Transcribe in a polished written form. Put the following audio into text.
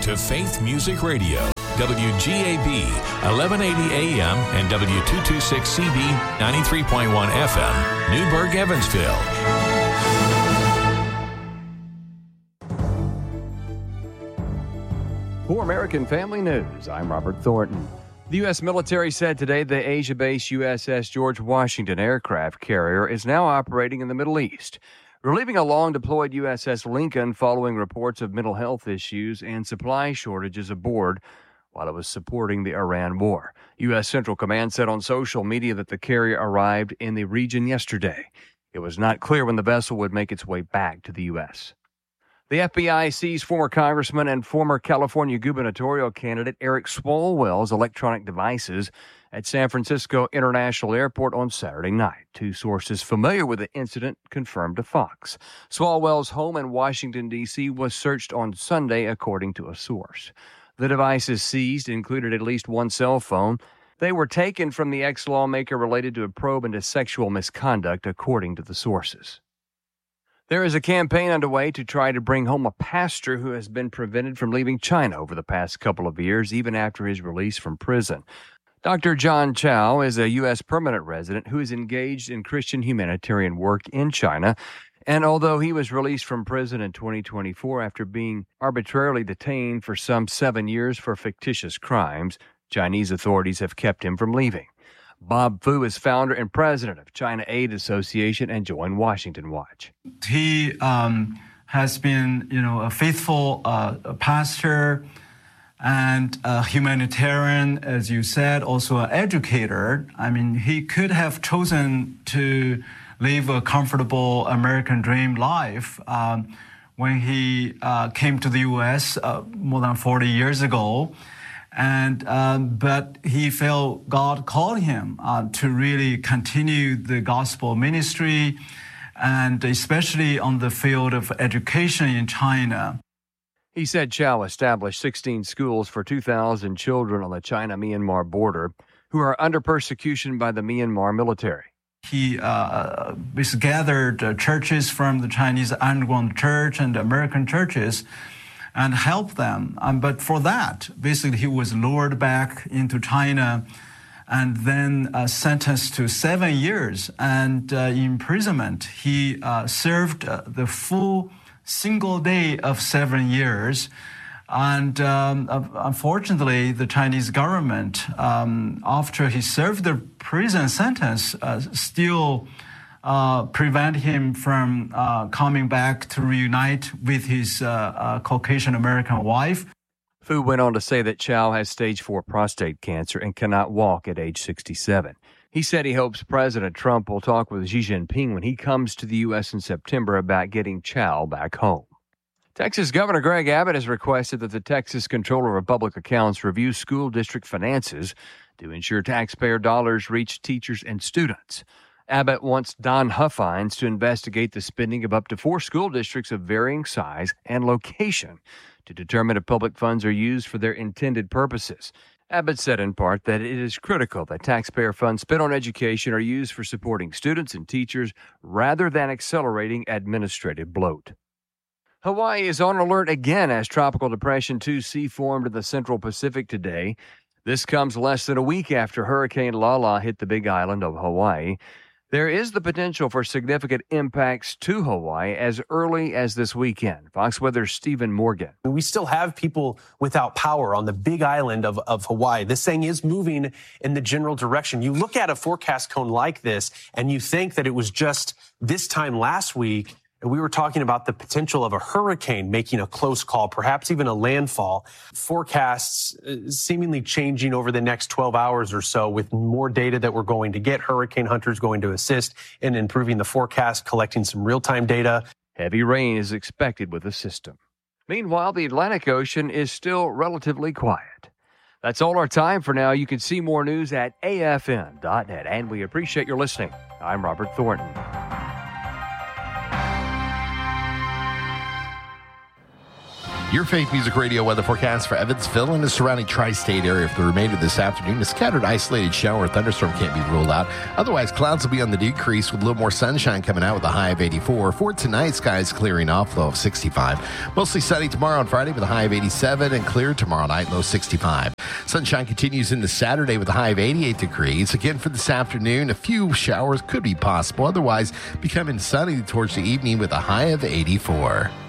to Faith Music Radio, WGAB 1180 AM and W226CB 93.1 FM, Newburgh, Evansville. For American Family News, I'm Robert Thornton. The U.S. military said today the Asia-based USS George Washington aircraft carrier is now operating in the Middle East, relieving a long-deployed USS Lincoln following reports of mental health issues and supply shortages aboard while it was supporting the Iran war. U.S. Central Command said on social media that the carrier arrived in the region yesterday. It was not clear when the vessel would make its way back to the U.S. The FBI seized former Congressman and former California gubernatorial candidate Eric Swalwell's electronic devices at San Francisco International Airport on Saturday night. Two sources familiar with the incident confirmed to Fox. Swalwell's home in Washington, D.C. was searched on Sunday, according to a source. The devices seized included at least one cell phone. They were taken from the ex-lawmaker related to a probe into sexual misconduct, according to the sources. There is a campaign underway to try to bring home a pastor who has been prevented from leaving China over the past couple of years, even after his release from prison. Dr. John Chow is a U.S. permanent resident who is engaged in Christian humanitarian work in China. And although he was released from prison in 2024 after being arbitrarily detained for some 7 years for fictitious crimes, Chinese authorities have kept him from leaving. Bob Fu is founder and president of China Aid Association and joined Washington Watch. He has been, a faithful pastor and a humanitarian, as you said, also an educator. I mean, he could have chosen to live a comfortable American dream life when he came to the U.S. More than 40 years ago. But he felt God called him to really continue the gospel ministry, and especially on the field of education in China. He said Chow established 16 schools for 2,000 children on the China-Myanmar border who are under persecution by the Myanmar military. He gathered churches from the Chinese underground church and American churches and help them. But for that, basically, he was lured back into China and then sentenced to 7 years and imprisonment. He served the full single day of 7 years. And unfortunately, the Chinese government, after he served the prison sentence, still prevent him from coming back to reunite with his Caucasian American wife. Fu went on to say that Chow has stage 4 prostate cancer and cannot walk at age 67. He said he hopes President Trump will talk with Xi Jinping when he comes to the U.S. in September about getting Chow back home. Texas Governor Greg Abbott has requested that the Texas Comptroller of Public Accounts review school district finances to ensure taxpayer dollars reach teachers and students. Abbott wants Don Huffines to investigate the spending of up to 4 school districts of varying size and location to determine if public funds are used for their intended purposes. Abbott said in part that it is critical that taxpayer funds spent on education are used for supporting students and teachers rather than accelerating administrative bloat. Hawaii is on alert again as Tropical Depression 2C formed in the Central Pacific today. This comes less than a week after Hurricane Lala hit the Big Island of Hawaii. There is the potential for significant impacts to Hawaii as early as this weekend. Fox Weather's Stephen Morgan. We still have people without power on the Big Island of Hawaii. This thing is moving in the general direction. You look at a forecast cone like this, and you think that it was just this time last week, and we were talking about the potential of a hurricane making a close call, perhaps even a landfall. Forecasts seemingly changing over the next 12 hours or so with more data that we're going to get. Hurricane Hunter's going to assist in improving the forecast, collecting some real-time data. Heavy rain is expected with the system. Meanwhile, the Atlantic Ocean is still relatively quiet. That's all our time for now. You can see more news at afn.net, and we appreciate your listening. I'm Robert Thornton. Your Faith Music Radio weather forecast for Evansville and the surrounding tri-state area for the remainder of this afternoon. A scattered isolated shower or thunderstorm can't be ruled out. Otherwise, clouds will be on the decrease with a little more sunshine coming out with a high of 84. For tonight, skies clearing off, low of 65. Mostly sunny tomorrow and Friday with a high of 87 and clear tomorrow night, low 65. Sunshine continues into Saturday with a high of 88 degrees. Again, for this afternoon, a few showers could be possible. Otherwise, becoming sunny towards the evening with a high of 84.